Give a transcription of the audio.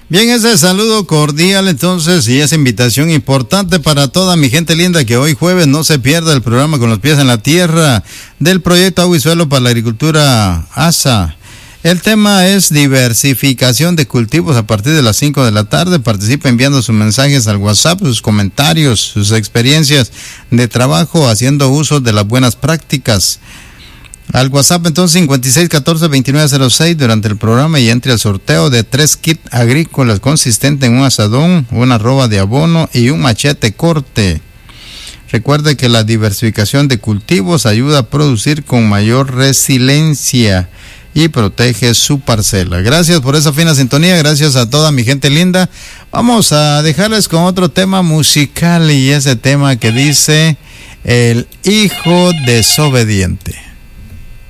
Bien, ese saludo cordial entonces y esa invitación importante para toda mi gente linda que hoy jueves no se pierda el programa Con los pies en la tierra del proyecto Agua y Suelo para la Agricultura ASA. El tema es diversificación de cultivos a partir de las 5 de la tarde. Participa enviando sus mensajes al WhatsApp, sus comentarios, sus experiencias de trabajo haciendo uso de las buenas prácticas. Al WhatsApp entonces 5614-2906 durante el programa y entre al sorteo de 3 kits agrícolas consistentes en un asadón, una arroba de abono y un machete corte. Recuerde que la diversificación de cultivos ayuda a producir con mayor resiliencia y protege su parcela. Gracias por esa fina sintonía, gracias a toda mi gente linda. Vamos a dejarles con otro tema musical y ese tema que dice El hijo desobediente.